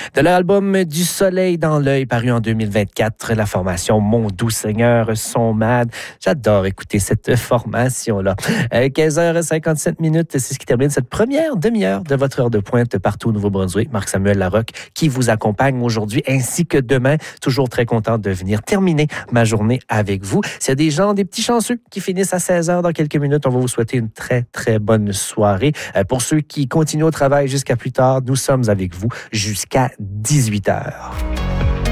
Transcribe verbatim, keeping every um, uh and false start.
De leur album Du soleil dans l'œil, paru en deux mille vingt-quatre, la formation Mon doux Seigneur sont mad. J'adore écouter cette formation-là. Euh, quinze heures cinquante-sept minutes, c'est ce qui termine cette première demi-heure de votre heure de pointe partout au Nouveau-Brunswick. Marc-Samuel Larocque qui vous accompagne aujourd'hui ainsi que demain. Toujours très content de venir terminer ma journée avec vous. S'il y a des gens, des petits chanceux qui finissent à seize heures dans quelques minutes, on va vous souhaiter une très, très bonne soirée. Euh, pour ceux qui continuent au travail jusqu'à plus tard, nous sommes avec vous jusqu'à dix-huit heures.